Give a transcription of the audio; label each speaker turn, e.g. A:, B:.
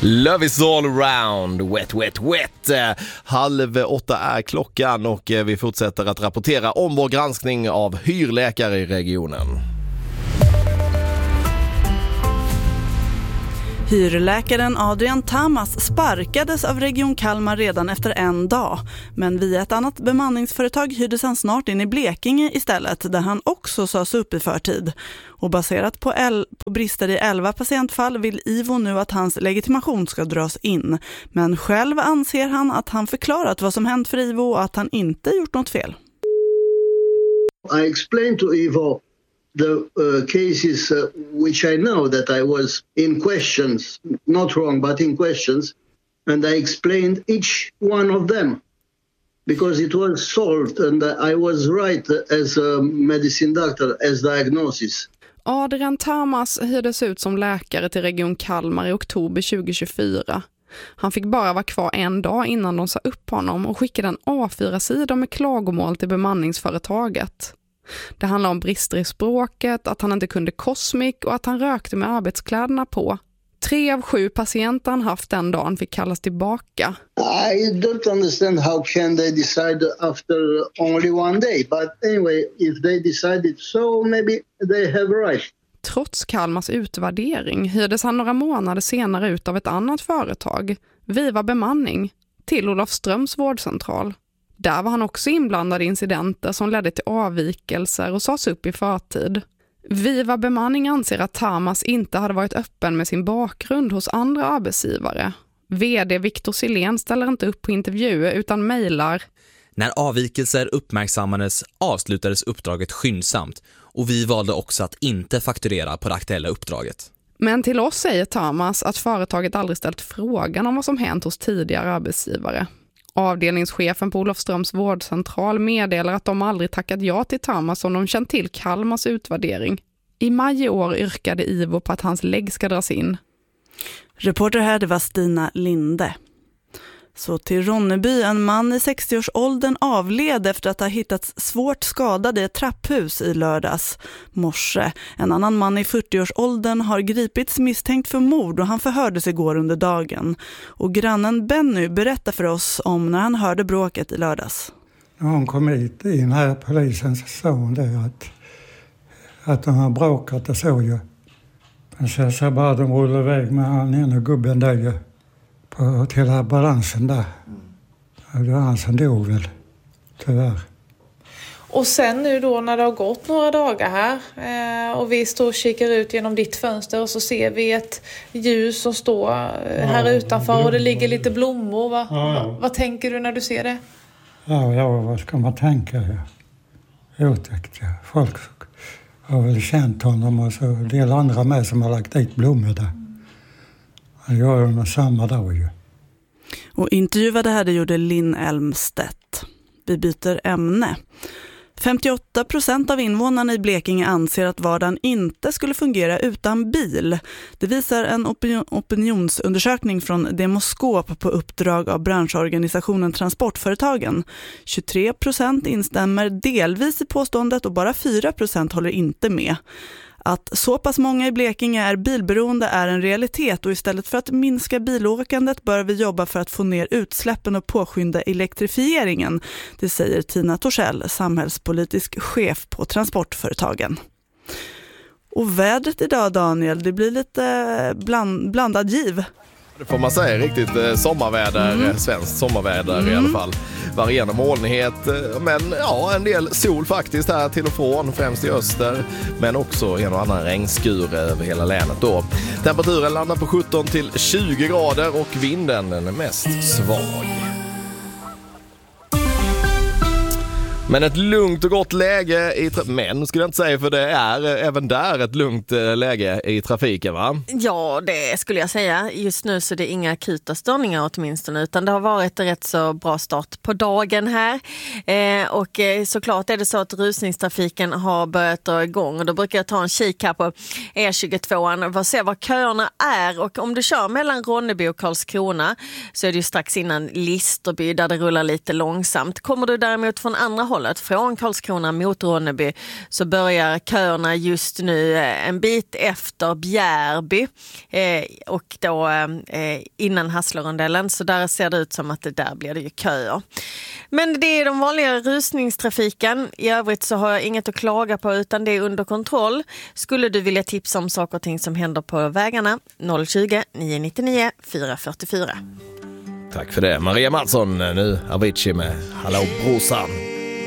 A: Love is all around, wet, wet, wet. 7:30 är klockan och vi fortsätter att rapportera om vår granskning av hyrläkare i regionen.
B: Hyrläkaren Adrian Tamas sparkades av Region Kalmar redan efter en dag. Men via ett annat bemanningsföretag hyrdes han snart in i Blekinge istället, där han också sades upp i förtid. Och baserat på brister i 11 patientfall vill IVO nu att hans legitimation ska dras in. Men själv anser han att han förklarat vad som hänt för IVO och att han inte gjort något fel.
C: I explained to IVO the cases which I know that I was in questions, not wrong, but in questions, and I explained each one of them because it was solved and I was right as a medicine doctor, as diagnosis.
D: Adrian Tamas hyrdes ut som läkare till Region Kalmar i oktober 2024. Han fick bara vara kvar en dag innan de sa upp honom och skickade en A4-sida med klagomål till bemanningsföretaget. Det handlar om brister i språket, att han inte kunde Cosmic och att han rökte med arbetskläderna på. 3 av 7 patienter han haft den dagen fick kallas tillbaka.
C: I don't understand how can they decide after only one day, but anyway, if they decided so, maybe they have right.
D: Trots Kalmars utvärdering hyrdes han några månader senare ut av ett annat företag, Viva Bemanning, till Olofströms vårdcentral. Där var han också inblandad i incidenter som ledde till avvikelser och sades upp i förtid. Viva Bemanning anser att Tamas inte hade varit öppen med sin bakgrund hos andra arbetsgivare. VD Viktor Silén ställer inte upp på intervjuer utan mejlar.
E: När avvikelser uppmärksammades avslutades uppdraget skyndsamt och vi valde också att inte fakturera på det aktuella uppdraget.
D: Men till oss säger Tamas att företaget aldrig ställt frågan om vad som hänt hos tidigare arbetsgivare. Avdelningschefen på Olofströms vårdcentral meddelar att de aldrig tackat ja till Tamas om de känt till Kalmars utvärdering. I maj i år yrkade IVO på att hans lägg ska dras in.
B: Reporter här, det var Stina Linde. Så till Ronneby, en man i 60-årsåldern avled efter att ha hittats svårt skadad i ett trapphus i lördags morse. En annan man i 40-årsåldern har gripits misstänkt för mord och han förhördes igår under dagen. Och grannen Benny berättar för oss om när han hörde bråket i lördags.
F: När hon kom hit in här, polisen, så sa hon det att de har bråkat och så ju. Men så bara de rullade iväg med han ena gubben där ju. Till här balansen där. Det var han som dog väl, tyvärr.
G: Och sen nu då när det har gått några dagar här och vi står och kikar ut genom ditt fönster och så ser vi ett ljus som står här utanför och det ligger lite blommor. Vad tänker du när du ser det?
F: Ja, vad ska man tänka? Otäckt, ja. Folk har väl känt honom och så en del andra med som har lagt dit blommor där. Han gör det samma dag ju.
B: Och intervjuade här det gjorde Linn Elmstedt. Vi byter ämne. 58% av invånarna i Blekinge anser att vardagen inte skulle fungera utan bil. Det visar en opinionsundersökning från Demoskop på uppdrag av branschorganisationen Transportföretagen. 23% instämmer delvis i påståendet och bara 4% håller inte med. Att så pass många i Blekinge är bilberoende är en realitet och istället för att minska bilåkandet bör vi jobba för att få ner utsläppen och påskynda elektrifieringen. Det säger Tina Torssell, samhällspolitisk chef på Transportföretagen. Och vädret idag, Daniel, det blir lite blandad giv.
A: Det får man säga, riktigt sommarväder, svenskt sommarväder i alla fall. Varierande molnighet, men ja, en del sol faktiskt här till och från, främst i öster, men också en och annan regnskur över hela länet då. Temperaturen landar på 17 till 20 grader och vinden är mest svag. Men ett lugnt och gott läge men skulle jag inte säga, för det är även där ett lugnt läge i trafiken, va?
H: Ja, det skulle jag säga. Just nu så är det inga akuta störningar åtminstone, utan det har varit en rätt så bra start på dagen här. Och såklart är det så att rusningstrafiken har börjat dra igång och då brukar jag ta en kik här på E22 och se vad köerna är. Och om du kör mellan Ronneby och Karlskrona så är det ju strax innan Listerby där det rullar lite långsamt. Kommer du däremot från andra hållet hållet. Från Karlskrona mot Ronneby så börjar köerna just nu en bit efter Bjärby och då innan Haslerondellen, så där ser det ut som att det där blir det ju köer. Men det är de vanliga rusningstrafiken. I övrigt så har jag inget att klaga på, utan det är under kontroll. Skulle du vilja tipsa om saker och ting som händer på vägarna? 020 999 444.
A: Tack för det. Maria Mattsson, nu Avicii med Hallå brorsan.